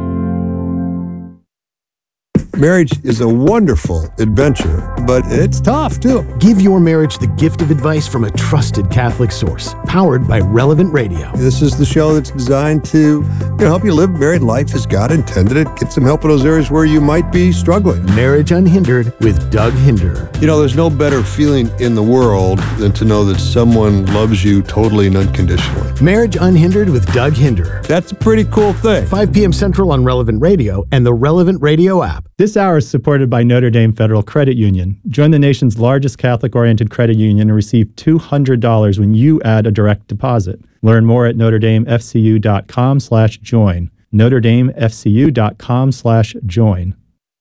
Marriage is a wonderful adventure, but it's tough too. Give your marriage the gift of advice from a trusted Catholic source, powered by Relevant Radio. This is the show that's designed to you know, help you live married life as God intended it. Get some help in those areas where you might be struggling. Marriage Unhindered with Doug Hinder. You know, there's no better feeling in the world than to know that someone loves you totally and unconditionally. Marriage Unhindered with Doug Hinder. That's a pretty cool thing. five p.m. Central on Relevant Radio and the Relevant Radio app. This hour is supported by Notre Dame Federal Credit Union. Join the nation's largest Catholic-oriented credit union and receive two hundred dollars when you add a direct deposit. Learn more at notredamefcu.com slash join. notredamefcu.com slash join.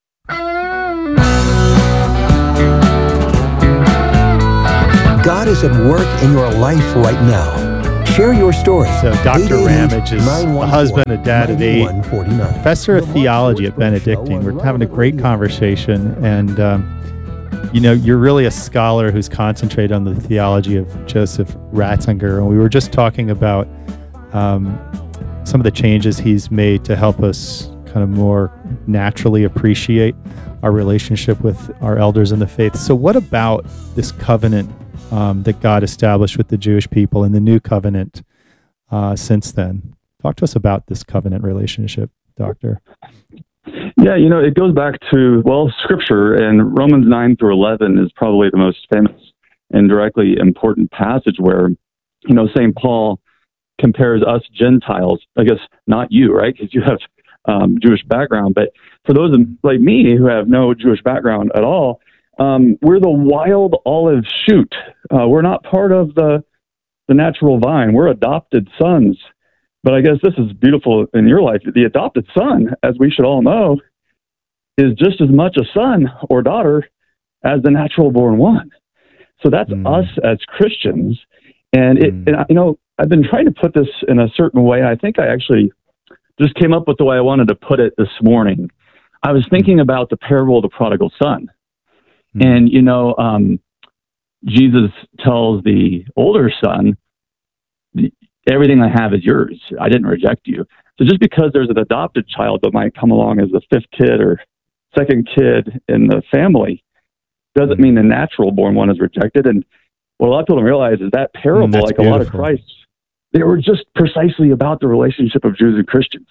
God is at work in your life right now. Share your story. So Doctor Ramage is a husband, a dad of eight, professor of theology at Benedictine. We're having a great conversation, and um, you know, you're really a scholar who's concentrated on the theology of Joseph Ratzinger, and we were just talking about um, some of the changes he's made to help us kind of more naturally appreciate our relationship with our elders in the faith. So what about this covenant Um, that God established with the Jewish people in the new covenant uh, since then? Talk to us about this covenant relationship, Doctor. Yeah, you know, it goes back to, well, Scripture, and Romans nine through eleven is probably the most famous and directly important passage where, you know, Saint Paul compares us Gentiles, I guess not you, right, because you have um, Jewish background, but for those like me who have no Jewish background at all, Um, we're the wild olive shoot. Uh, we're not part of the the natural vine. We're adopted sons. But I guess this is beautiful in your life. The adopted son, as we should all know, is just as much a son or daughter as the natural born one. So that's mm. us as Christians. And, it, mm. and, you know, I've been trying to put this in a certain way. I think I actually just came up with the way I wanted to put it this morning. I was thinking about the parable of the prodigal son. And, you know, um, Jesus tells the older son, everything I have is yours. I didn't reject you. So just because there's an adopted child that might come along as the fifth kid or second kid in the family doesn't mean the natural born one is rejected. And what a lot of people don't realize is that parable, mm, like beautiful. A lot of Christ, they were just precisely about the relationship of Jews and Christians.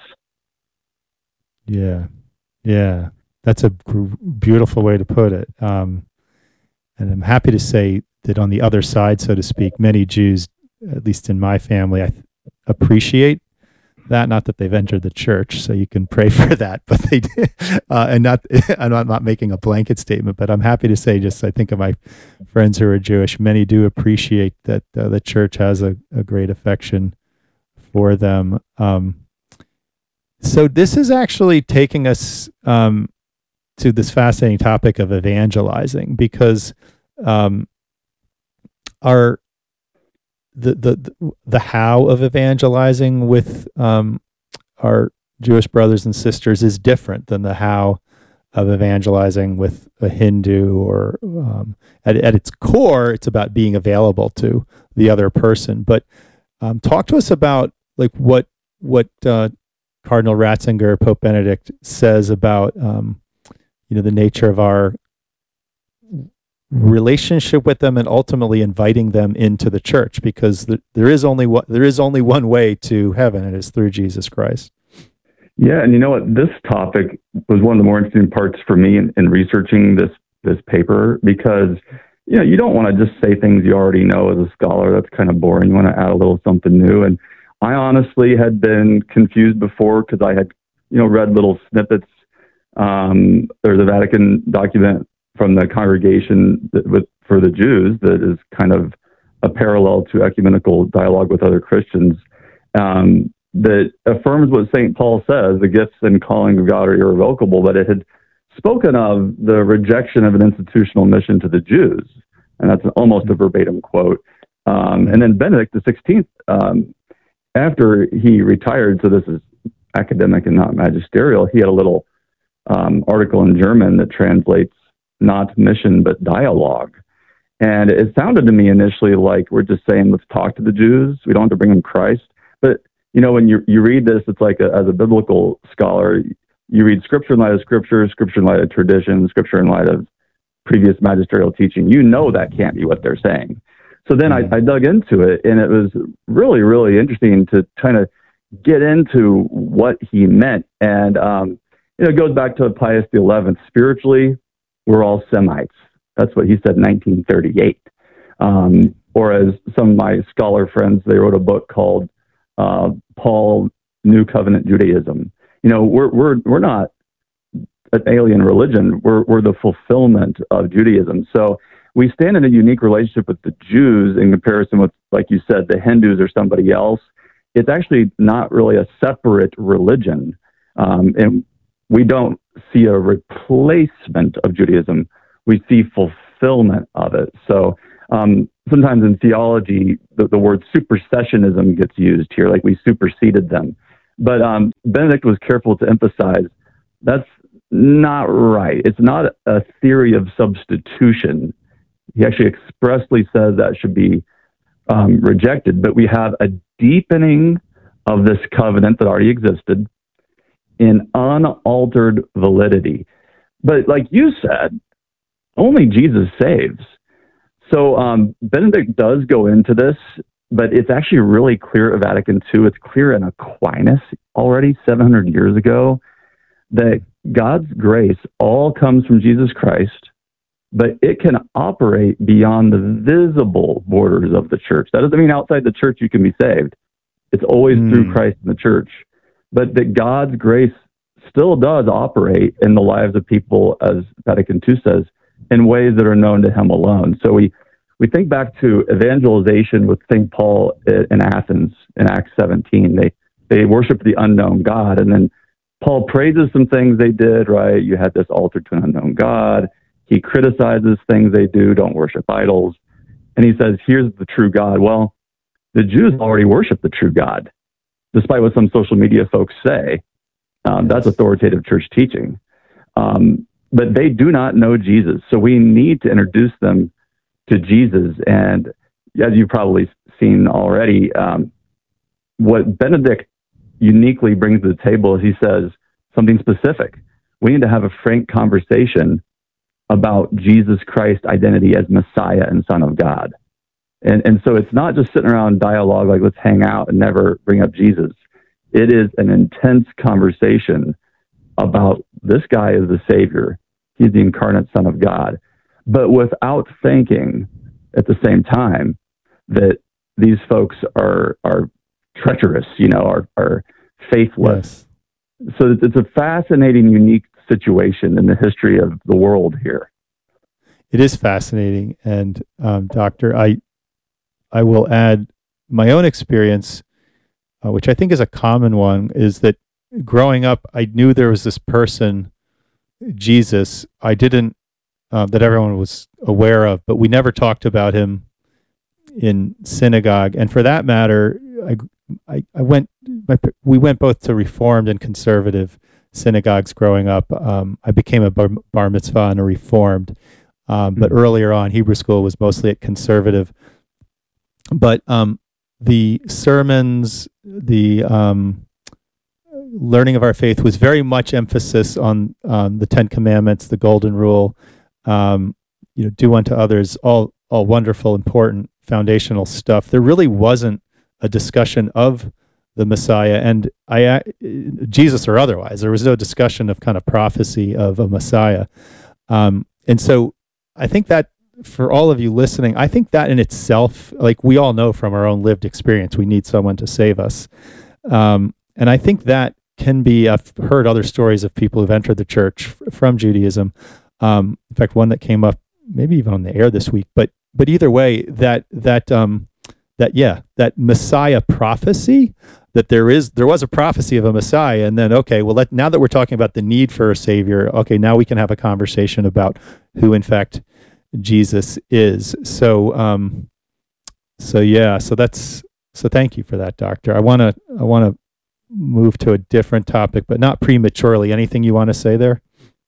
Yeah. Yeah. That's a beautiful way to put it. Um, and I'm happy to say that on the other side, so to speak, many Jews, at least in my family, I th- appreciate that. Not that they've entered the church, so you can pray for that, but they did. Uh, and not, I'm not, not making a blanket statement, but I'm happy to say, just I think of my friends who are Jewish, many do appreciate that uh, the church has a, a great affection for them. Um, so this is actually taking us um, to this fascinating topic of evangelizing, because um, our the, the the how of evangelizing with um, our Jewish brothers and sisters is different than the how of evangelizing with a Hindu, or um, at, at its core, it's about being available to the other person. But um, talk to us about like what what uh, Cardinal Ratzinger, Pope Benedict, says about um, you know, the nature of our relationship with them, and ultimately inviting them into the church, because the, there is only one, there is only one way to heaven, and it is through Jesus Christ. Yeah, and you know what? This topic was one of the more interesting parts for me in, in researching this this paper, because you know you don't want to just say things you already know as a scholar. That's kind of boring. You want to add a little something new. And I honestly had been confused before, because I had you know read little snippets. Um, there's a Vatican document from the congregation that, with, for the Jews that is kind of a parallel to ecumenical dialogue with other Christians, um, that affirms what Saint Paul says: the gifts and calling of God are irrevocable. But it had spoken of the rejection of an institutional mission to the Jews, and that's almost a verbatim quote. Um, and then Benedict the sixteenth, um, after he retired, so this is academic and not magisterial, he had a little Um, article in German that translates not mission but dialogue, and it sounded to me initially like we're just saying let's talk to the Jews, we don't have to bring them Christ. But you know, when you you read this, it's like a, as a biblical scholar, you read Scripture in light of Scripture, Scripture in light of tradition, Scripture in light of previous magisterial teaching. You know that can't be what they're saying. So then I, I dug into it, and it was really really interesting to kind of get into what he meant. And um, You know, it goes back to Pius the eleventh. Spiritually, we're all Semites. That's what he said in nineteen thirty-eight. Um, or as some of my scholar friends, they wrote a book called uh, Paul, New Covenant Judaism. You know, we're we're we're not an alien religion. We're, we're the fulfillment of Judaism. So we stand in a unique relationship with the Jews in comparison with, like you said, the Hindus or somebody else. It's actually not really a separate religion. Um, and we don't see a replacement of Judaism. We see fulfillment of it. So um, sometimes in theology, the, the word supersessionism gets used here, like we superseded them. But um, Benedict was careful to emphasize that's not right. It's not a theory of substitution. He actually expressly says that should be um, rejected, but we have a deepening of this covenant that already existed in unaltered validity. But like you said, only Jesus saves. So um, Benedict does go into this, but it's actually really clear at Vatican Two. It's clear in Aquinas already seven hundred years ago that God's grace all comes from Jesus Christ, but it can operate beyond the visible borders of the church. That doesn't mean outside the church you can be saved. It's always mm. through Christ in the church. But that God's grace still does operate in the lives of people, as Vatican Two says, in ways that are known to him alone. So we, we think back to evangelization with Saint Paul in Athens in Acts seventeen. They, they worshiped the unknown God, and then Paul praises some things they did, right? You had this altar to an unknown God. He criticizes things they do, don't worship idols. And he says, here's the true God. Well, the Jews already worship the true God, despite what some social media folks say. Um, that's authoritative church teaching. Um, but they do not know Jesus. So we need to introduce them to Jesus. And as you've probably seen already, um, what Benedict uniquely brings to the table is he says something specific. We need to have a frank conversation about Jesus Christ's identity as Messiah and Son of God. And and so it's not just sitting around dialogue like let's hang out and never bring up Jesus. It is an intense conversation about this guy is the Savior. He's the incarnate Son of God. But without thinking at the same time that these folks are are treacherous, you know, are, are faithless. Yes. So it's a fascinating, unique situation in the history of the world here. It is fascinating. And um, Doctor, I I will add my own experience, uh, which I think is a common one, is that growing up, I knew there was this person, Jesus, I didn't, uh, that everyone was aware of, but we never talked about him in synagogue. And for that matter, I I, I went, my, we went both to Reformed and conservative synagogues growing up. Um, I became a bar, bar mitzvah and a Reformed, um, but earlier on, Hebrew school was mostly at conservative. But um, the sermons, the um, learning of our faith was very much emphasis on um, the Ten Commandments, the Golden Rule, um, you know, do unto others, all all wonderful, important, foundational stuff. There really wasn't a discussion of the Messiah and I, Jesus or otherwise. There was no discussion of kind of prophecy of a Messiah. Um, and so I think that for all of you listening, I think that in itself, like we all know from our own lived experience, we need someone to save us. Um, and I think that can be, I've heard other stories of people who've entered the church f- from Judaism. Um, in fact, one that came up maybe even on the air this week, but, but either way, that, that, um, that, yeah, that Messiah prophecy, that there is, there was a prophecy of a Messiah, and then, okay, well, let, now that we're talking about the need for a Savior, okay, now we can have a conversation about who, in fact, Jesus is. So, um, so yeah, so that's, so thank you for that, Doctor. I want to, I want to move to a different topic, but not prematurely. Anything you want to say there?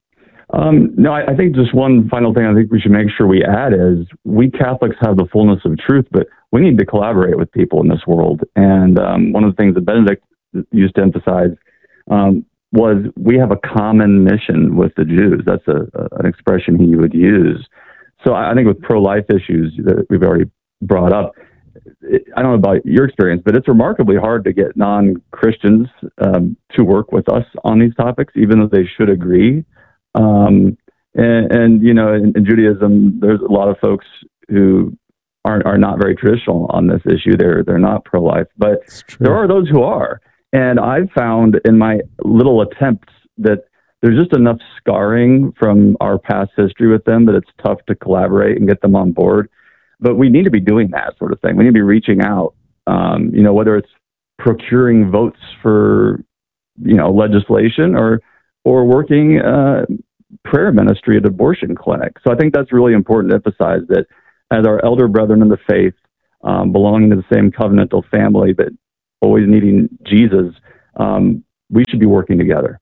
Um, no, I, I think just one final thing I think we should make sure we add is we Catholics have the fullness of truth, but we need to collaborate with people in this world. And um, one of the things that Benedict used to emphasize um, was we have a common mission with the Jews. That's a, a, an expression he would use. So I, I think with pro-life issues that we've already brought up, it, I don't know about your experience, but it's remarkably hard to get non-Christians um, to work with us on these topics, even though they should agree. Um, and, and, you know, in, in Judaism, there's a lot of folks who are, are not very traditional on this issue. They're, they're not pro-life, but there are those who are. And I've found in my little attempts that there's just enough scarring from our past history with them that it's tough to collaborate and get them on board. But we need to be doing that sort of thing. We need to be reaching out, um, you know, whether it's procuring votes for, you know, legislation or, or working uh, prayer ministry at abortion clinic. So I think that's really important to emphasize that as our elder brethren in the faith, um, belonging to the same covenantal family, but always needing Jesus, um, we should be working together.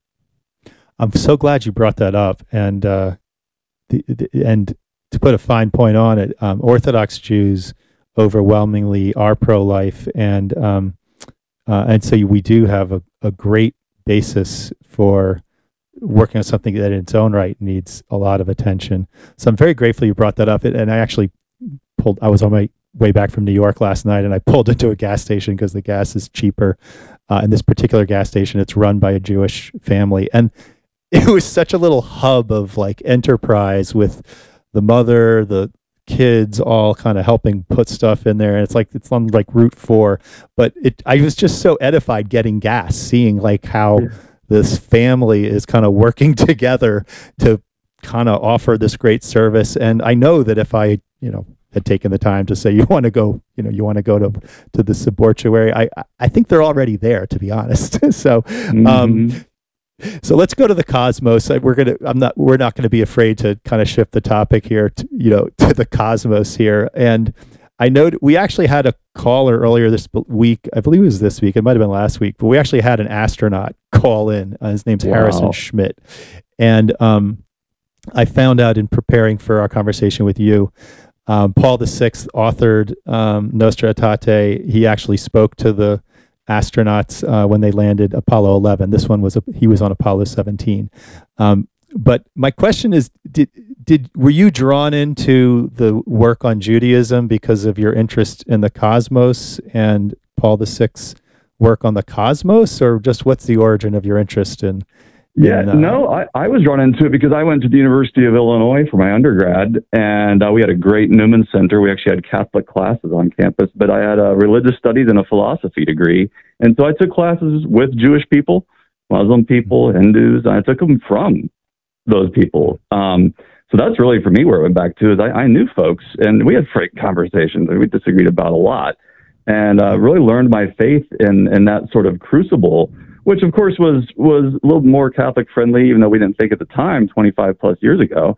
I'm so glad you brought that up. And, uh, the, the, and to put a fine point on it, um, Orthodox Jews overwhelmingly are pro-life. And, um, uh, and so we do have a, a great basis for working on something that in its own right needs a lot of attention. So I'm very grateful you brought that up. And I actually pulled, I was on my way back from New York last night and I pulled into a gas station because the gas is cheaper. Uh, and this particular gas station, it's run by a Jewish family. And it was such a little hub of like enterprise with the mother, the kids all kind of helping put stuff in there. And it's like, it's on like Route four, but it, I was just so edified getting gas, seeing like how this family is kind of working together to kind of offer this great service. And I know that if I, you know, had taken the time to say, you want to go, you know, you want to go to, to the sanctuary, I, I think they're already there, to be honest. so, mm-hmm. um, so let's go to the cosmos. We're going to, I'm not, we're not going to be afraid to kind of shift the topic here to, you know, to the cosmos here. And I know we actually had a caller earlier this week. I believe it was this week. It might've been last week, but we actually had an astronaut call in. Uh, his name's wow. Harrison Schmidt. And, um, I found out in preparing for our conversation with you, Um, Paul the Sixth authored um, Nostra Aetate. He actually spoke to the astronauts uh, when they landed Apollo eleven. This one was a, he was on Apollo seventeen. Um, but my question is, did did were you drawn into the work on Judaism because of your interest in the cosmos and Paul the Sixth's work on the cosmos, or just what's the origin of your interest in? Yeah, in, uh, no, I, I was drawn into it because I went to the University of Illinois for my undergrad, and uh, we had a great Newman Center. We actually had Catholic classes on campus, but I had a religious studies and a philosophy degree. And so I took classes with Jewish people, Muslim people, Hindus, and I took them from those people. Um, so that's really, for me, where it went back to is I, I knew folks, and we had frank conversations, and we disagreed about a lot, and uh, really learned my faith in, in that sort of crucible, which of course was was a little more Catholic friendly, even though we didn't think at the time, twenty-five plus years ago.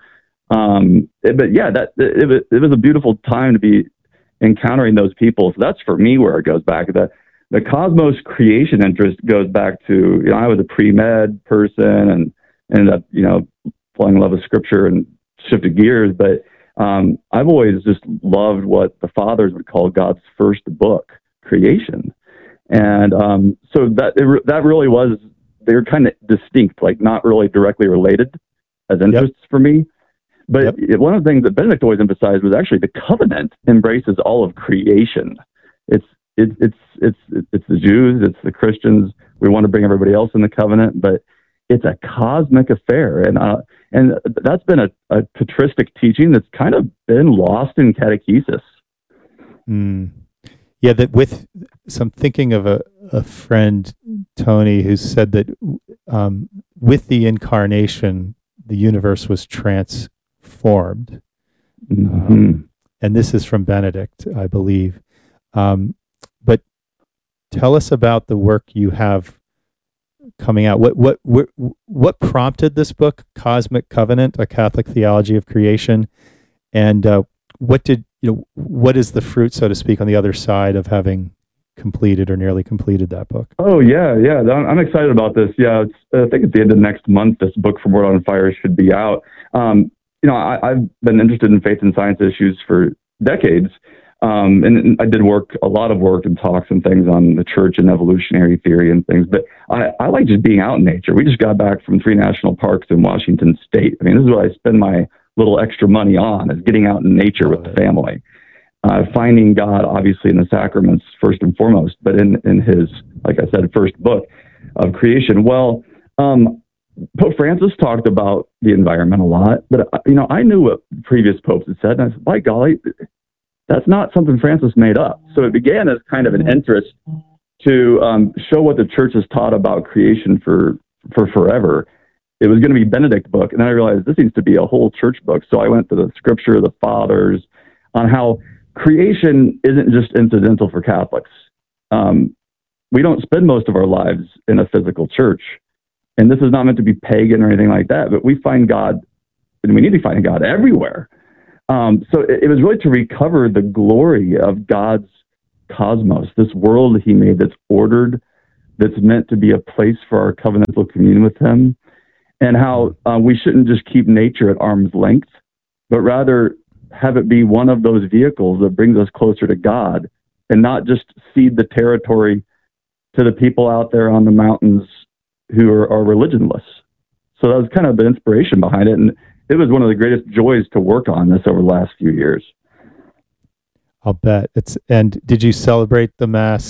Um, it, but yeah, that it, it, it was a beautiful time to be encountering those people. So that's for me where it goes back. The the cosmos creation interest goes back to, you know, I was a pre-med person and ended up, you know, falling in love with scripture and shifted gears. But um, I've always just loved what the fathers would call God's first book, creation. And um, so that it, that really was, they were kind of distinct, like not really directly related as interests yep. for me. But yep. it, one of the things that Benedict always emphasized was actually the covenant embraces all of creation. It's it, it's it's it's the Jews, it's the Christians. We want to bring everybody else in the covenant, but it's a cosmic affair, and uh, and that's been a, a patristic teaching that's kind of been lost in catechesis. Mm. Yeah, that with some thinking of a, a friend, Tony, who said that um, with the incarnation, the universe was transformed. Mm-hmm. Um, and this is from Benedict, I believe. Um, but tell us about the work you have coming out. What, what, what, what prompted this book, Cosmic Covenant, A Catholic Theology of Creation? And uh, what did, you know, what is the fruit, so to speak, on the other side of having completed or nearly completed that book? Oh, yeah, yeah. I'm excited about this. Yeah, it's, I think at the end of next month, this book from Word on Fire should be out. Um, you know, I, I've been interested in faith and science issues for decades. Um, and, and I did work, a lot of work and talks and things on the church and evolutionary theory and things. But I, I like just being out in nature. We just got back from three national parks in Washington State. I mean, this is what I spend my little extra money on, is getting out in nature with the family. Uh, finding God, obviously, in the sacraments, first and foremost, but in, in his, like I said, first book of creation. Well, um, Pope Francis talked about the environment a lot, but, you know, I knew what previous popes had said, and I said, by golly, that's not something Francis made up. So it began as kind of an interest to um, show what the church has taught about creation for, for forever. it was going to be Benedict book. And then I realized this needs to be a whole church book. So I went to the scripture, the fathers, on how creation isn't just incidental for Catholics. Um, we don't spend most of our lives in a physical church. And this is not meant to be pagan or anything like that, but we find God, and we need to find God everywhere. Um, so it, it was really to recover the glory of God's cosmos, this world he made that's ordered, that's meant to be a place for our covenantal communion with him, and how uh, we shouldn't just keep nature at arm's length, but rather have it be one of those vehicles that brings us closer to God, and not just cede the territory to the people out there on the mountains who are, are religionless. So that was kind of the inspiration behind it, and it was one of the greatest joys to work on this over the last few years. I'll bet. It's and did you celebrate the Mass